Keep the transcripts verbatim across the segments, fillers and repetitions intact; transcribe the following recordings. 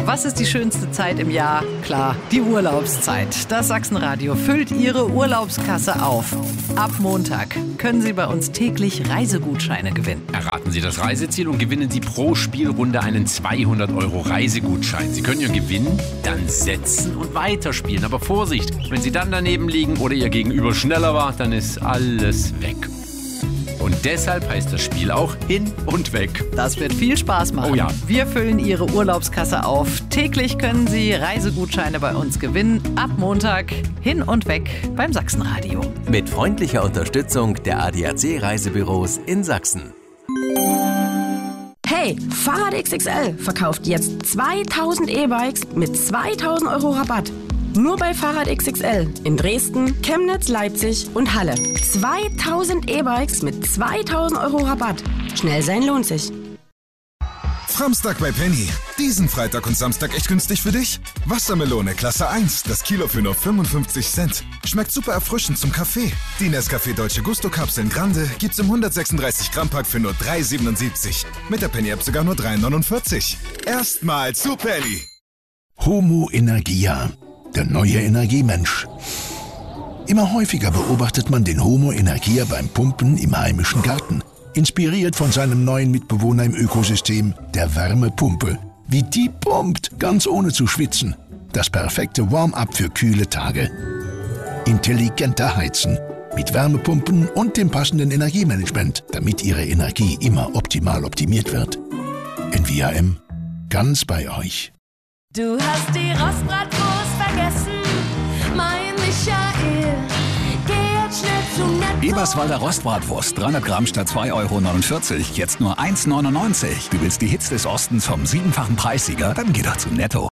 Was ist die schönste Zeit im Jahr? Klar, die Urlaubszeit. Das Sachsenradio füllt Ihre Urlaubskasse auf. Ab Montag können Sie bei uns täglich Reisegutscheine gewinnen. Erraten Sie das Reiseziel und gewinnen Sie pro Spielrunde einen zweihundert Euro Reisegutschein. Sie können Ihren Gewinn dann setzen und weiterspielen. Aber Vorsicht, wenn Sie dann daneben liegen oder Ihr Gegenüber schneller war, dann ist alles weg. Und deshalb heißt das Spiel auch Hin und Weg. Das wird viel Spaß machen. Oh ja. Wir füllen Ihre Urlaubskasse auf. Täglich können Sie Reisegutscheine bei uns gewinnen. Ab Montag Hin und Weg beim Sachsenradio. Mit freundlicher Unterstützung der A D A C-Reisebüros in Sachsen. Hey, Fahrrad X X L verkauft jetzt zweitausend E-Bikes mit zweitausend Euro Rabatt. Nur bei Fahrrad X X L in Dresden, Chemnitz, Leipzig und Halle. zweitausend E-Bikes mit zweitausend Euro Rabatt. Schnell sein lohnt sich. Framstag bei Penny. Diesen Freitag und Samstag echt günstig für dich? Wassermelone Klasse eins, das Kilo für nur fünfundfünfzig Cent. Schmeckt super erfrischend zum Kaffee. Die Nescafé Dolce Gusto Kapseln Grande gibt's im hundertsechsunddreißig Gramm Pack für nur drei siebenundsiebzig. Mit der Penny App sogar nur drei neunundvierzig. Erstmal zu Penny. Homo Energia, der neue Energiemensch. Immer häufiger beobachtet man den Homo Energia beim Pumpen im heimischen Garten. Inspiriert von seinem neuen Mitbewohner im Ökosystem, der Wärmepumpe. Wie die pumpt, ganz ohne zu schwitzen. Das perfekte Warm-up für kühle Tage. Intelligenter Heizen. Mit Wärmepumpen und dem passenden Energiemanagement, damit Ihre Energie immer optimal optimiert wird. N V A M. Ganz bei euch. Du hast die Rostbratwurst vergessen, mein Michael. Geh jetzt schnell zu Netto. Eberswalder Rostbratwurst, dreihundert Gramm statt zwei Euro neunundvierzig, jetzt nur eins neunundneunzig. Du willst die Hits des Ostens vom siebenfachen Preissieger? Dann geh doch zu Netto.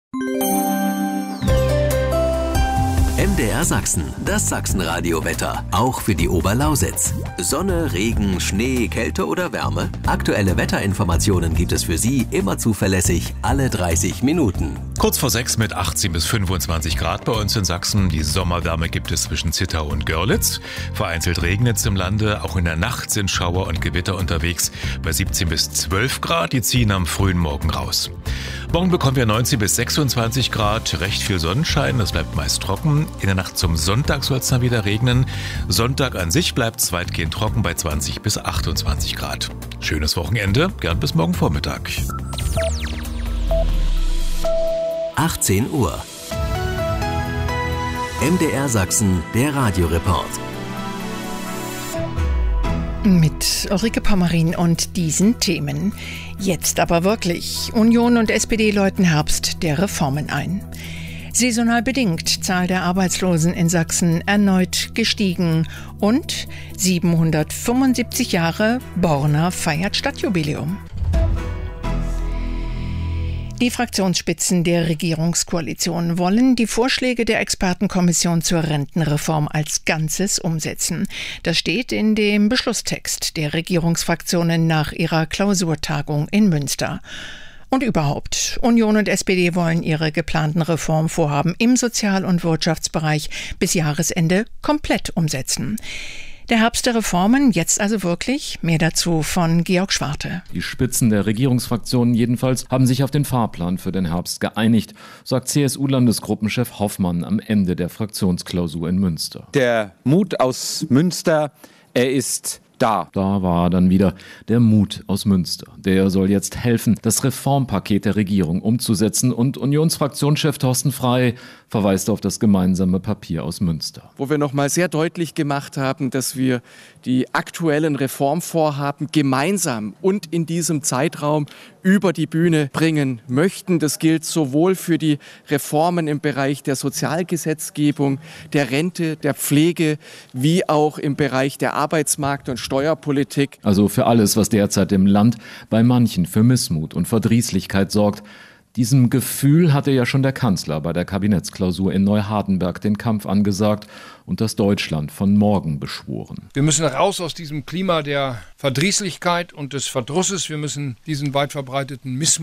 M D R Sachsen, das Sachsenradio-Wetter, auch für die Oberlausitz. Sonne, Regen, Schnee, Kälte oder Wärme? Aktuelle Wetterinformationen gibt es für Sie immer zuverlässig, alle dreißig Minuten. Kurz vor sechs mit achtzehn bis fünfundzwanzig Grad bei uns in Sachsen. Die Sommerwärme gibt es zwischen Zittau und Görlitz. Vereinzelt regnet es im Lande. Auch in der Nacht sind Schauer und Gewitter unterwegs bei siebzehn bis zwölf Grad. Die ziehen am frühen Morgen raus. Morgen bekommen wir neunzehn bis sechsundzwanzig Grad. Recht viel Sonnenschein, das bleibt meist trocken. In der Nacht zum Sonntag soll es dann wieder regnen. Sonntag an sich bleibt weitgehend trocken bei zwanzig bis achtundzwanzig Grad. Schönes Wochenende, gern bis morgen Vormittag. achtzehn Uhr. M D R Sachsen, der Radioreport. Mit Ulrike Pommerin und diesen Themen. Jetzt aber wirklich. Union und S P D läuten Herbst der Reformen ein. Saisonal bedingt Zahl der Arbeitslosen in Sachsen erneut gestiegen und siebenhundertfünfundsiebzig Jahre Borna feiert Stadtjubiläum. Die Fraktionsspitzen der Regierungskoalition wollen die Vorschläge der Expertenkommission zur Rentenreform als Ganzes umsetzen. Das steht in dem Beschlusstext der Regierungsfraktionen nach ihrer Klausurtagung in Münster. Und überhaupt, Union und S P D wollen ihre geplanten Reformvorhaben im Sozial- und Wirtschaftsbereich bis Jahresende komplett umsetzen. Der Herbst der Reformen, jetzt also wirklich? Mehr dazu von Georg Schwarte. Die Spitzen der Regierungsfraktionen jedenfalls haben sich auf den Fahrplan für den Herbst geeinigt, sagt C S U-Landesgruppenchef Hoffmann am Ende der Fraktionsklausur in Münster. Der Mut aus Münster, er ist da. Da war dann wieder der Mut aus Münster. Der soll jetzt helfen, das Reformpaket der Regierung umzusetzen. Und Unionsfraktionschef Thorsten Frey verweist auf das gemeinsame Papier aus Münster. Wo wir nochmal sehr deutlich gemacht haben, dass wir die aktuellen Reformvorhaben gemeinsam und in diesem Zeitraum über die Bühne bringen möchten. Das gilt sowohl für die Reformen im Bereich der Sozialgesetzgebung, der Rente, der Pflege, wie auch im Bereich der Arbeitsmarkt- und Steuerpolitik. Also für alles, was derzeit im Land bei manchen für Missmut und Verdrießlichkeit sorgt. Diesem Gefühl hatte ja schon der Kanzler bei der Kabinettsklausur in Neuhardenberg den Kampf angesagt und das Deutschland von morgen beschworen. Wir müssen raus aus diesem Klima der Verdrießlichkeit und des Verdrusses. Wir müssen diesen weit verbreiteten Missmut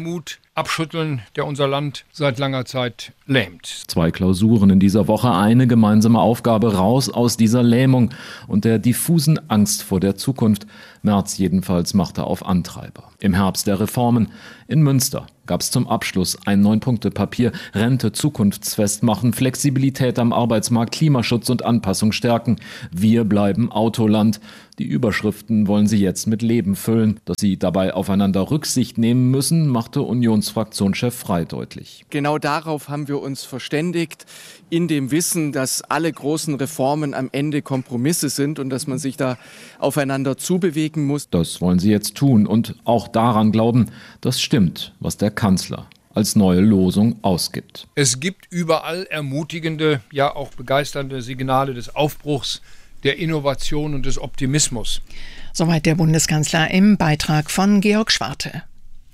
abschütteln, der unser Land seit langer Zeit lähmt. Zwei Klausuren in dieser Woche, eine gemeinsame Aufgabe, raus aus dieser Lähmung und der diffusen Angst vor der Zukunft. Merz jedenfalls machte auf Antreiber. Im Herbst der Reformen in Münster gab es zum Abschluss ein Neun-Punkte-Papier, Rente zukunftsfest machen, Flexibilität am Arbeitsmarkt, Klimaschutz und Anpassung stärken. Wir bleiben Autoland. Die Überschriften wollen sie jetzt mit Leben füllen. Dass sie dabei aufeinander Rücksicht nehmen müssen, machte Unionsfraktionschef Frey deutlich. Genau darauf haben wir uns verständigt, in dem Wissen, dass alle großen Reformen am Ende Kompromisse sind und dass man sich da aufeinander zubewegen muss. Das wollen sie jetzt tun und auch daran glauben, das stimmt, was der Kanzler als neue Losung ausgibt. Es gibt überall ermutigende, ja auch begeisternde Signale des Aufbruchs, der Innovation und des Optimismus. Soweit der Bundeskanzler im Beitrag von Georg Schwarte.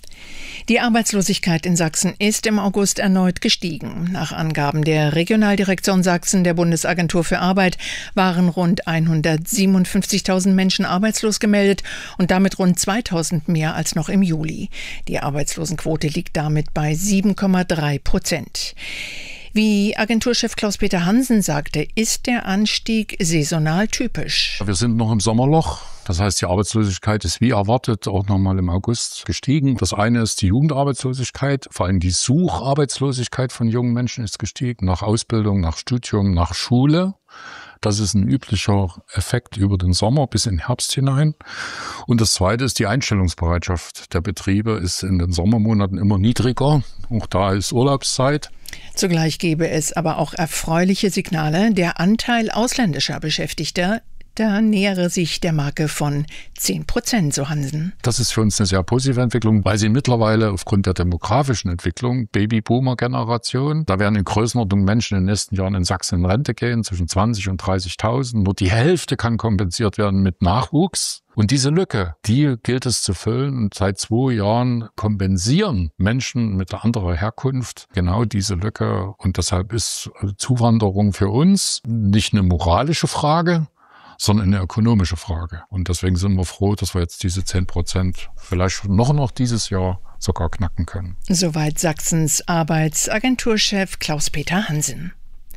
Die Arbeitslosigkeit in Sachsen ist im August erneut gestiegen. Nach Angaben der Regionaldirektion Sachsen der Bundesagentur für Arbeit waren rund hundertsiebenundfünfzigtausend Menschen arbeitslos gemeldet und damit rund zweitausend mehr als noch im Juli. Die Arbeitslosenquote liegt damit bei sieben Komma drei Prozent. Wie Agenturchef Klaus-Peter Hansen sagte, ist der Anstieg saisonal typisch. Wir sind noch im Sommerloch. Das heißt, die Arbeitslosigkeit ist wie erwartet auch nochmal im August gestiegen. Das eine ist die Jugendarbeitslosigkeit, vor allem die Sucharbeitslosigkeit von jungen Menschen ist gestiegen, nach Ausbildung, nach Studium, nach Schule. Das ist ein üblicher Effekt über den Sommer bis in den Herbst hinein. Und das Zweite ist die Einstellungsbereitschaft der Betriebe ist in den Sommermonaten immer niedriger. Auch da ist Urlaubszeit. Zugleich gebe es aber auch erfreuliche Signale. Der Anteil ausländischer Beschäftigter, da nähere sich der Marke von zehn Prozent, so Hansen. Das ist für uns eine sehr positive Entwicklung, weil sie mittlerweile aufgrund der demografischen Entwicklung, Babyboomer-Generation, da werden in Größenordnung Menschen in den nächsten Jahren in Sachsen in Rente gehen, zwischen zwanzig und dreißigtausend. Nur die Hälfte kann kompensiert werden mit Nachwuchs. Und diese Lücke, die gilt es zu füllen. Und seit zwei Jahren kompensieren Menschen mit anderer Herkunft genau diese Lücke. Und deshalb ist Zuwanderung für uns nicht eine moralische Frage, sondern eine ökonomische Frage. Und deswegen sind wir froh, dass wir jetzt diese zehn Prozent vielleicht noch noch dieses Jahr sogar knacken können. Soweit Sachsens Arbeitsagenturchef Klaus-Peter Hansen.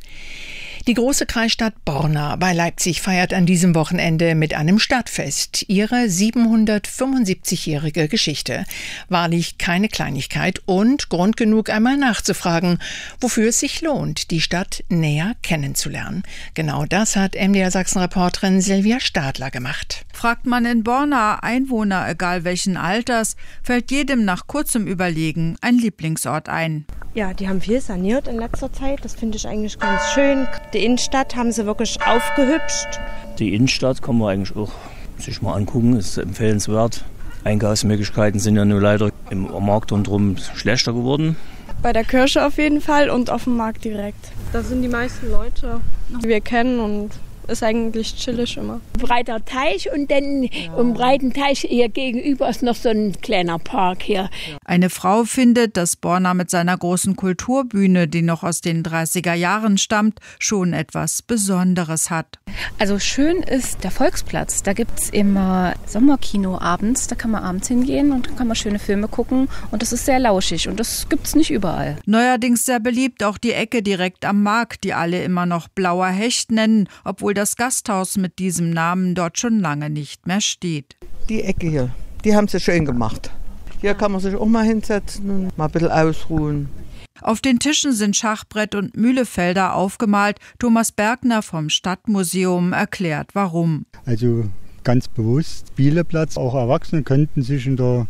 Die große Kreisstadt Borna bei Leipzig feiert an diesem Wochenende mit einem Stadtfest ihre siebenhundertfünfundsiebzigjährige Geschichte. Wahrlich keine Kleinigkeit und Grund genug, einmal nachzufragen, wofür es sich lohnt, die Stadt näher kennenzulernen. Genau das hat M D R Sachsen-Reporterin Silvia Stadler gemacht. Fragt man in Borna Einwohner, egal welchen Alters, fällt jedem nach kurzem Überlegen ein Lieblingsort ein. Ja, die haben viel saniert in letzter Zeit. Das finde ich eigentlich ganz schön. Die Innenstadt haben sie wirklich aufgehübscht. Die Innenstadt kann man eigentlich auch sich mal angucken, ist empfehlenswert. Einkaufsmöglichkeiten sind ja nur leider im Markt rundherum schlechter geworden. Bei der Kirche auf jeden Fall und auf dem Markt direkt. Da sind die meisten Leute, die wir kennen und ist eigentlich chillig immer. Breiter Teich und dann ja. Im breiten Teich hier gegenüber ist noch so ein kleiner Park hier. Eine Frau findet, dass Borna mit seiner großen Kulturbühne, die noch aus den dreißiger Jahren stammt, schon etwas Besonderes hat. Also schön ist der Volksplatz. Da gibt es immer Sommerkino abends. Da kann man abends hingehen und kann man schöne Filme gucken. Und das ist sehr lauschig und das gibt es nicht überall. Neuerdings sehr beliebt auch die Ecke direkt am Markt, die alle immer noch Blauer Hecht nennen, obwohl das Gasthaus mit diesem Namen dort schon lange nicht mehr steht. Die Ecke hier, die haben sie schön gemacht. Hier kann man sich auch mal hinsetzen und mal ein bisschen ausruhen. Auf den Tischen sind Schachbrett und Mühlefelder aufgemalt. Thomas Bergner vom Stadtmuseum erklärt, warum. Also ganz bewusst Spieleplatz. Auch Erwachsene könnten sich in der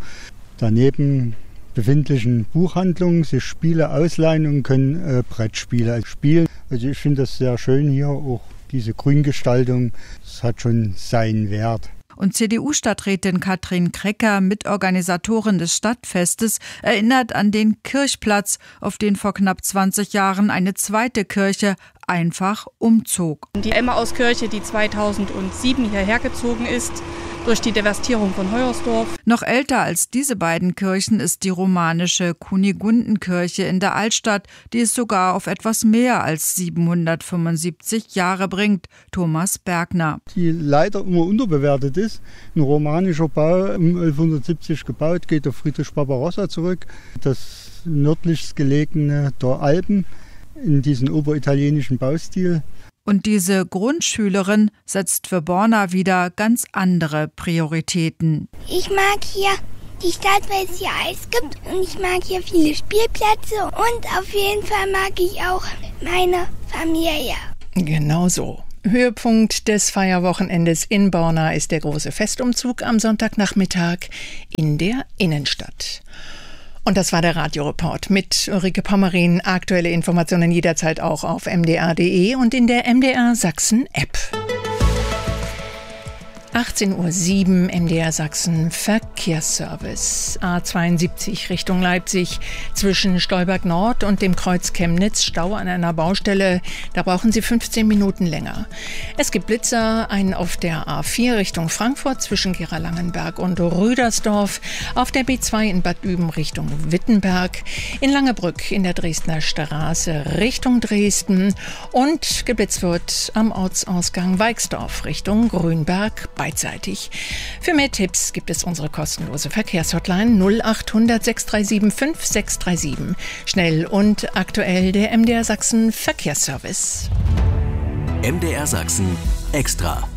daneben befindlichen Buchhandlung sich Spiele ausleihen und können äh, Brettspiele spielen. Also ich finde das sehr schön hier, auch diese Grüngestaltung, das hat schon seinen Wert. Und C D U-Stadträtin Katrin Krecker, Mitorganisatorin des Stadtfestes, erinnert an den Kirchplatz, auf den vor knapp zwanzig Jahren eine zweite Kirche einfach umzog. Die Emmauskirche, die zweitausendsieben hierher gezogen ist, durch die Devastierung von Hoyersdorf. Noch älter als diese beiden Kirchen ist die romanische Kunigundenkirche in der Altstadt, die es sogar auf etwas mehr als siebenhundertfünfundsiebzig Jahre bringt. Thomas Bergner. Die leider immer unterbewertet ist. Ein romanischer Bau, um elfhundertsiebzig gebaut, geht auf Friedrich Barbarossa zurück. Das nördlichst gelegene der Alpen in diesen oberitalienischen Baustil. Und diese Grundschülerin setzt für Borna wieder ganz andere Prioritäten. Ich mag hier die Stadt, weil es hier Eis gibt, und ich mag hier viele Spielplätze und auf jeden Fall mag ich auch meine Familie. Genau so. Höhepunkt des Feierwochenendes in Borna ist der große Festumzug am Sonntagnachmittag in der Innenstadt. Und das war der Radioreport mit Ulrike Pommerin. Aktuelle Informationen jederzeit auch auf m d r punkt d e und in der M D R Sachsen App. achtzehn Uhr sieben, M D R Sachsen Verkehrsservice. A zweiundsiebzig Richtung Leipzig zwischen Stolberg Nord und dem Kreuz Chemnitz. Stau an einer Baustelle. Da brauchen Sie fünfzehn Minuten länger. Es gibt Blitzer, einen auf der A vier Richtung Frankfurt zwischen Gera-Langenberg und Rüdersdorf. Auf der B zwei in Bad Üben Richtung Wittenberg. In Langebrück in der Dresdner Straße Richtung Dresden. Und geblitzt wird am Ortsausgang Weixdorf Richtung Grünberg. Beidseitig. Für mehr Tipps gibt es unsere kostenlose Verkehrshotline null acht hundert sechs drei sieben fünf sechs drei sieben. Schnell und aktuell der M D R Sachsen Verkehrsservice. M D R Sachsen extra.